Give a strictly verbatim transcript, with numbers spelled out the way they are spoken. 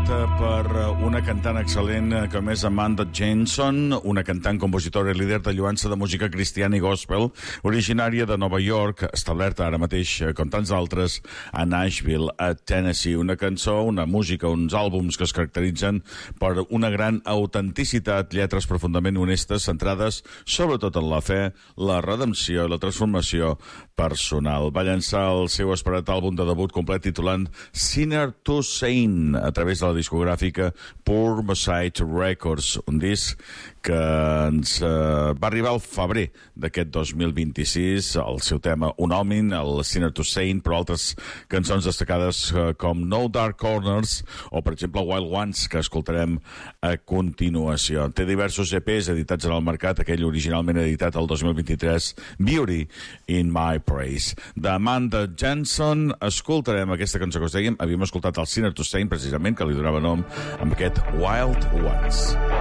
interpretat per una cantant excel·lent com és Amanda Jensen, una cantant, compositora i líder de lluança de música cristiana i gospel, originària de Nova York, establerta ara mateix, com tants altres, a Nashville, a Tennessee. Una cançó, una música, uns àlbums que es caracteritzen per una gran autenticitat, lletres profundament honestes, centrades sobretot en la fe, la redempció i la transformació personal. Va llançar el seu esperat àlbum de debut complet titulant Sinner to Saint a través de la discogràfica Poor Messiah Records, un disc que ens eh, va arribar al febrer d'aquest dos mil vint-i-sis, el seu tema homònim, el Sinner to Saint, però altres cançons destacades eh, com No Dark Corners o, per exemple, Wild Ones, que escoltarem a continuació. Té diversos E Pes editats en el mercat, aquell originalment editat el dos mil vint-i-tres, Beauty in My Praise. D'Amanda Jensen escoltarem aquesta cançó que us dèiem, havíem escoltat el Sinner to Saint, precisament, que li donava nom amb aquest Wild Ones.